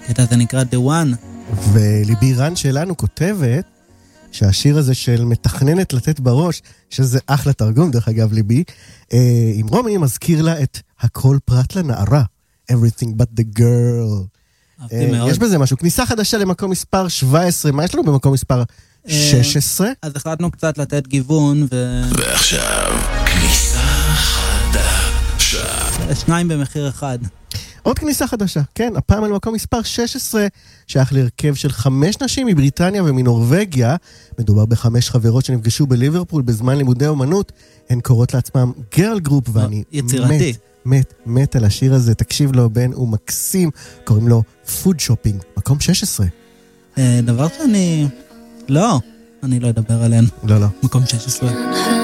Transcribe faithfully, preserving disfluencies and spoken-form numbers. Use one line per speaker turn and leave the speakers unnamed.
הקטע הזה נקרא The One.
וליבי רן שלנו כותבת שהשיר הזה של מתכננת לתת בראש, שזה אחלה תרגום דרך אגב ליבי, עם רומי מזכיר לה את הכל פרט לנערה, Everything but the girl. יש בזה משהו, כניסה חדשה למקום מספר שבע עשרה, מה יש לנו במקום מספר שש עשרה?
אז החלטנו קצת לתת גיוון ו...
ועכשיו כניסה חדשה.
שניים במחיר אחד.
עוד כניסה חדשה, כן, הפעם על מקום מספר שש עשרה, שייך להרכב של חמש נשים מבריטניה ומנורווגיה. מדובר בחמש חברות שנפגשו בליברפול בזמן לימודי אומנות. הן קוראות לעצמם גרל גרופ, ואני
יצירתי.
מת, מת, מת על השיר הזה. תקשיב לו, בן, הוא מקסים. קוראים לו פוד שופינג, מקום שש עשרה.
דבר שאני... לא, אני לא אדבר עליהן.
לא, לא.
מקום שש עשרה.